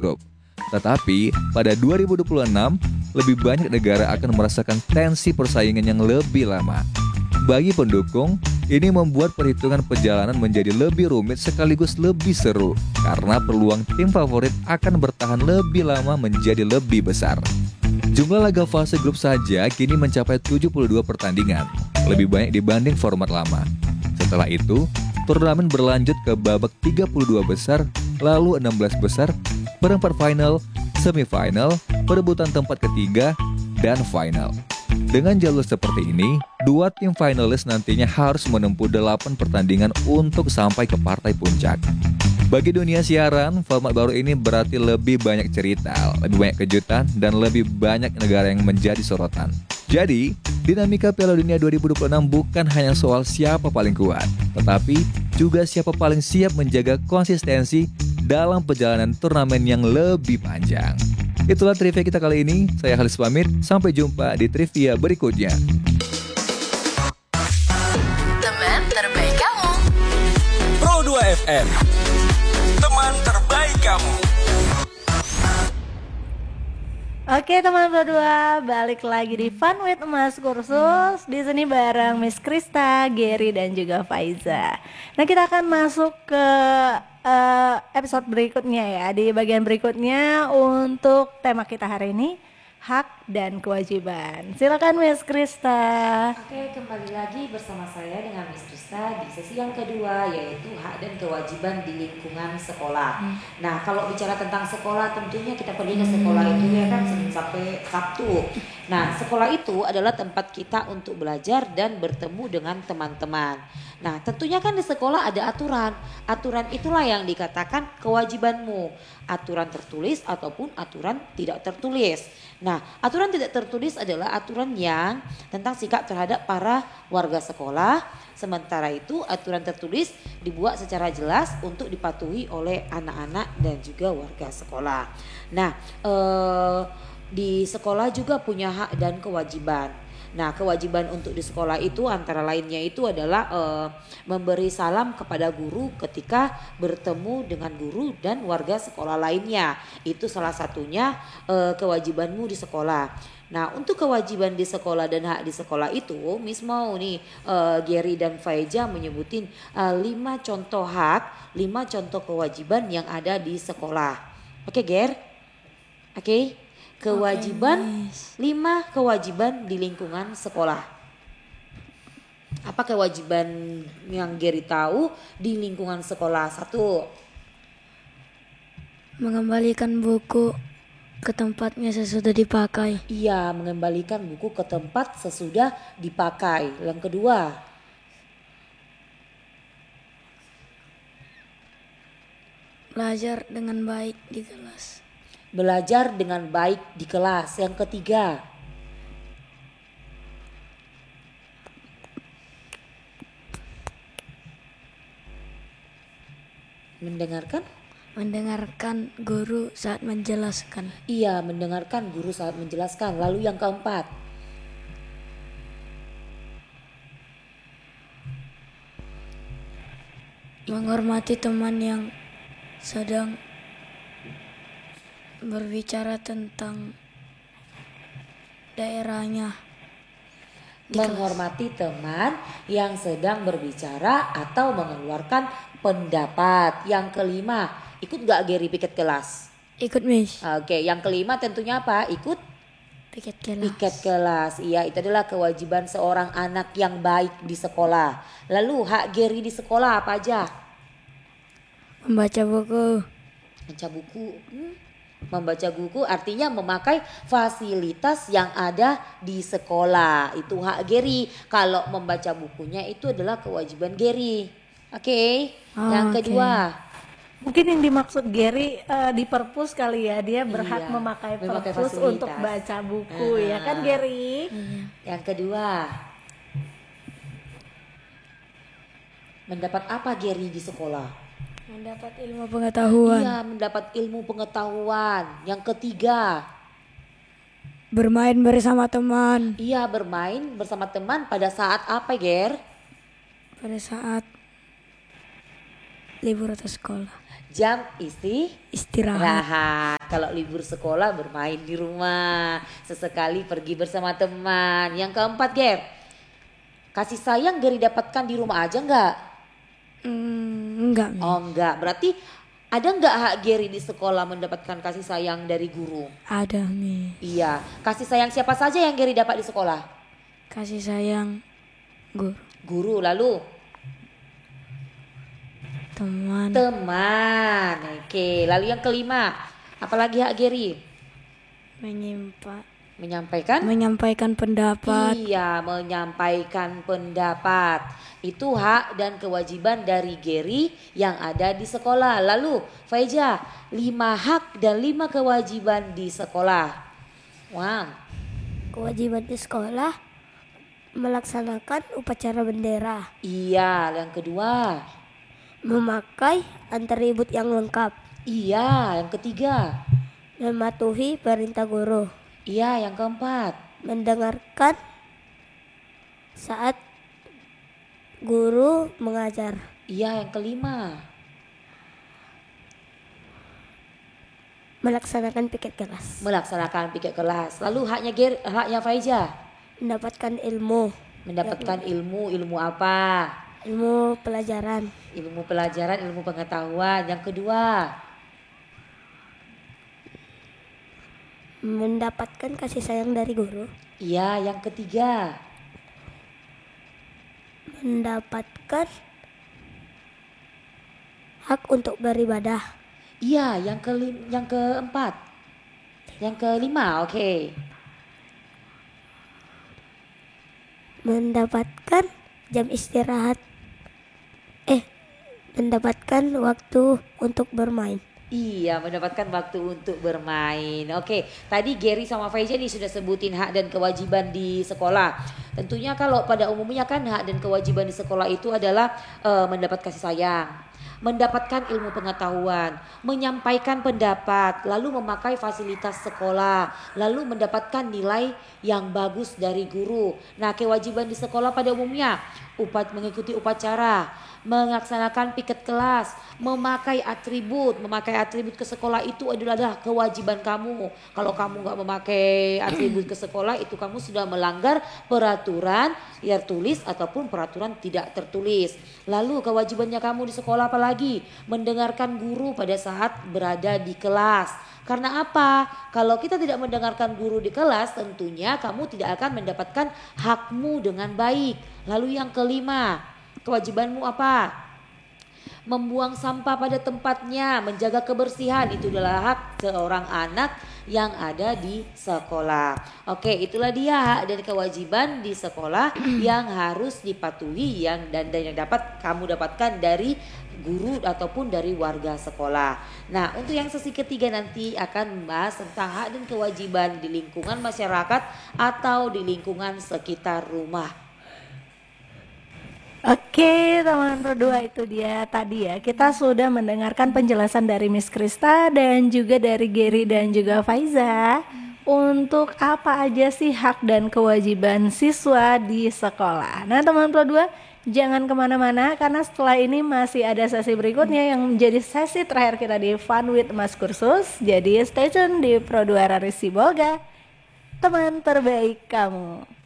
grup. Tetapi pada 2026, lebih banyak negara akan merasakan tensi persaingan yang lebih lama. Bagi pendukung, ini membuat perhitungan perjalanan menjadi lebih rumit sekaligus lebih seru karena peluang tim favorit akan bertahan lebih lama menjadi lebih besar. Jumlah laga fase grup saja kini mencapai 72 pertandingan, lebih banyak dibanding format lama. Setelah itu, turnamen berlanjut ke babak 32 besar, lalu 16 besar, perempat final, semifinal, perebutan tempat ketiga, dan final. Dengan jalur seperti ini, dua tim finalis nantinya harus menempuh 8 pertandingan untuk sampai ke partai puncak. Bagi dunia siaran, format baru ini berarti lebih banyak cerita, lebih banyak kejutan, dan lebih banyak negara yang menjadi sorotan. Jadi, dinamika Piala Dunia 2026 bukan hanya soal siapa paling kuat, tetapi juga siapa paling siap menjaga konsistensi dalam perjalanan turnamen yang lebih panjang. Itulah trivia kita kali ini. Saya Halis pamit, sampai jumpa di trivia berikutnya. Teman terbaik kamu. Pro 2 FM, teman terbaik kamu. Oke teman berdua, balik lagi di Fun with Emas Kursus. Di sini bareng Miss Krista, Gary dan juga Faiza. Nah, kita akan masuk ke episode berikutnya ya. Di bagian berikutnya untuk tema kita hari ini, hak dan kewajiban. Silakan Miss Krista. Oke, kembali lagi bersama saya dengan Miss Krista di sesi yang kedua, yaitu hak dan kewajiban di lingkungan sekolah. Nah, kalau bicara tentang sekolah, tentunya kita pergi ke sekolah itu ya kan Senin sampai Sabtu. Nah, sekolah itu adalah tempat kita untuk belajar dan bertemu dengan teman-teman. Nah, tentunya kan di sekolah ada aturan. Aturan itulah yang dikatakan kewajibanmu. Aturan tertulis ataupun aturan tidak tertulis. Nah, aturan tidak tertulis adalah aturan yang tentang sikap terhadap para warga sekolah. Sementara itu, aturan tertulis dibuat secara jelas untuk dipatuhi oleh anak-anak dan juga warga sekolah. Nah, di sekolah juga punya hak dan kewajiban. Nah, kewajiban untuk di sekolah itu antara lainnya itu adalah memberi salam kepada guru ketika bertemu dengan guru dan warga sekolah lainnya. Itu salah satunya kewajibanmu di sekolah. Nah, untuk kewajiban di sekolah dan hak di sekolah itu, Miss mau nih Gary dan Faiza menyebutin 5 contoh hak, 5 contoh kewajiban yang ada di sekolah. Oke, Ger? Oke? Kewajiban, 5 kewajiban di lingkungan sekolah. Apa kewajiban yang Gary tahu di lingkungan sekolah? 1. Mengembalikan buku ke tempatnya sesudah dipakai. Iya, mengembalikan buku ke tempat sesudah dipakai. Yang kedua, Belajar dengan baik di kelas. belajar dengan baik di kelas. Yang ketiga, Mendengarkan guru saat menjelaskan. Iya, mendengarkan guru saat menjelaskan. Lalu yang keempat, Menghormati teman yang sedang berbicara tentang daerahnya. menghormati teman yang sedang berbicara atau mengeluarkan pendapat. Yang kelima, ikut gak Gary piket kelas? Ikut Miss. Oke, yang kelima tentunya apa? Ikut Piket kelas. piket kelas. Iya, itu adalah kewajiban seorang anak yang baik di sekolah. Lalu hak Gary di sekolah apa aja? Membaca buku. Baca buku. Membaca buku artinya memakai fasilitas yang ada di sekolah. Itu hak Gary. Kalau membaca bukunya itu adalah kewajiban Gary. Oke. Yang kedua, Mungkin yang dimaksud Gary di perpus kali ya, dia berhak Iya, memakai memakai perpus fasilitas. untuk baca buku ya kan Gary? yang kedua, mendapat apa Gary di sekolah? Mendapat ilmu pengetahuan. Iya, mendapat ilmu pengetahuan. Yang ketiga, Bermain bersama teman. iya bermain bersama teman pada saat apa, Ger? Pada saat libur atau sekolah. jam Istirahat. istirahat. Kalau libur sekolah bermain di rumah, sesekali pergi bersama teman. Yang keempat, Ger, kasih sayang Geri dapatkan di rumah aja enggak? Enggak, Mi. Oh enggak, berarti ada enggak hak Geri di sekolah mendapatkan kasih sayang dari guru? Ada, Mi. Iya, kasih sayang siapa saja yang Geri dapat di sekolah? Kasih sayang guru, Guru, lalu teman, teman. Oke, lalu yang kelima, apalagi hak Geri? menyampaikan pendapat. Iya, menyampaikan pendapat. Itu hak dan kewajiban dari Geri yang ada di sekolah. Lalu, Faiza, 5 hak dan 5 kewajiban di sekolah. Wow. Kewajiban di sekolah melaksanakan upacara bendera, Iya, yang kedua. memakai atribut yang lengkap, Iya, yang ketiga. mematuhi perintah guru, Iya, yang keempat. mendengarkan saat guru mengajar, Iya, yang kelima. melaksanakan piket kelas, Melaksanakan piket kelas. Lalu haknya Faiza. mendapatkan ilmu, Mendapatkan ilmu apa? ilmu pelajaran, Ilmu pelajaran, ilmu pengetahuan. Yang kedua. mendapatkan kasih sayang dari guru, Iya, yang ketiga. mendapatkan hak untuk beribadah, Iya, yang keempat. Yang kelima, oke. mendapatkan jam istirahat, mendapatkan waktu untuk bermain. Iya, mendapatkan waktu untuk bermain. Oke, tadi Geri sama Faiza nih sudah sebutin hak dan kewajiban di sekolah. Tentunya kalau pada umumnya kan hak dan kewajiban di sekolah itu adalah mendapat kasih sayang, mendapatkan ilmu pengetahuan, menyampaikan pendapat, lalu memakai fasilitas sekolah, lalu mendapatkan nilai yang bagus dari guru. Nah, kewajiban di sekolah pada umumnya mengikuti upacara, melaksanakan piket kelas, memakai atribut ke sekolah itu adalah kewajiban kamu. Kalau kamu nggak memakai atribut ke sekolah itu kamu sudah melanggar peraturan tertulis ataupun peraturan tidak tertulis. Lalu kewajibannya kamu di sekolah apalagi? Mendengarkan guru pada saat berada di kelas. Karena apa? Kalau kita tidak mendengarkan guru di kelas, tentunya kamu tidak akan mendapatkan hakmu dengan baik. Lalu yang kelima, kewajibanmu apa? Membuang sampah pada tempatnya, menjaga kebersihan, itu adalah hak seorang anak yang ada di sekolah. Oke, itulah dia hak dan kewajiban di sekolah yang harus dipatuhi dan yang dapat kamu dapatkan dari guru ataupun dari warga sekolah. Nah, untuk yang sesi ketiga nanti akan membahas tentang hak dan kewajiban di lingkungan masyarakat atau di lingkungan sekitar rumah. Oke, teman berdua, itu dia tadi ya. Kita sudah mendengarkan penjelasan dari Miss Krista dan juga dari Geri dan juga Faiza untuk apa aja sih hak dan kewajiban siswa di sekolah. Nah, teman berdua, jangan kemana-mana karena setelah ini masih ada sesi berikutnya yang menjadi sesi terakhir kita di Fun with Mas Kursus. Jadi stay tune di Pro 2 Rari Sibolga, teman terbaik kamu.